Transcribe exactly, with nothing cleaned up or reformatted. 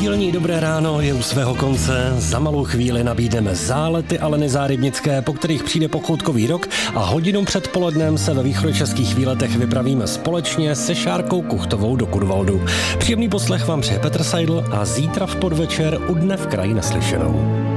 Pondělní Dobré ráno je u svého konce. Za malou chvíli nabídneme zálety Aleny Zárybnické, po kterých přijde pochoutkový rok, a hodinu před polednem se ve východočeských výletech vypravíme společně se Šárkou Kuchtovou do Kudvaldu. Příjemný poslech vám přeje Petr Seidl a zítra v podvečer u Dne v kraji naslyšenou.